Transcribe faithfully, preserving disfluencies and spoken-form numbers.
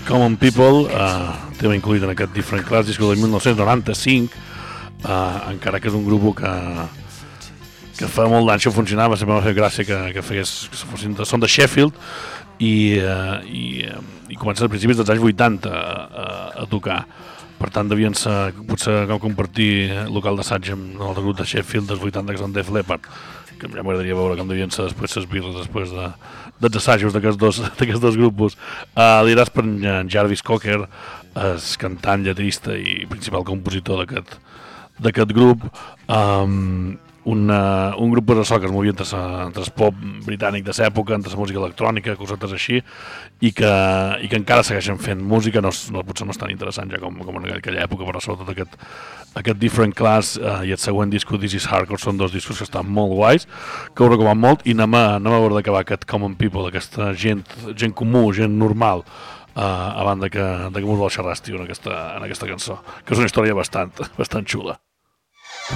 Common People, uh, tema incluït en aquest Different Class, disco del dinou noranta-cinc, uh, encara que és un grup que, que fa molt d'anys que funcionava, sempre m'ha fet gràcia que, que fegués, que fossin de, són de Sheffield, i, uh, i, uh, i comencen a principis dels anys vuitanta a, a, a tocar. Per tant, devien ser, potser com compartir local d'assaig amb el grup de Sheffield dels vuitanta, que són Def Leppard, que ja m'agradaria veure com devien ser després les birres després de, dels assajos d'aquests dos, d'aquests dos grupos. Uh, liderats per en Jarvis Cocker, el cantant, lletrista i principal compositor d'aquest d'aquest grup. Um, una, un grup de so que es movia entre, entre el pop britànic de l'època, entre la música electrònica, cosetes així, i que, i que encara segueixen fent música, no, no, potser no és tan interessant ja com, com en aquella època, però sobretot aquest, aquest Different Class uh, i el següent disco This Is Hardcore són dos discos que estan molt guais, que ho recoman molt, i anem a, anem a veure d'acabar aquest Common People, aquesta gent, gent comú, gent normal, uh, a banda que, de que mos vol xerrar, tio, en aquesta, en aquesta cançó, que és una història bastant, bastant xula.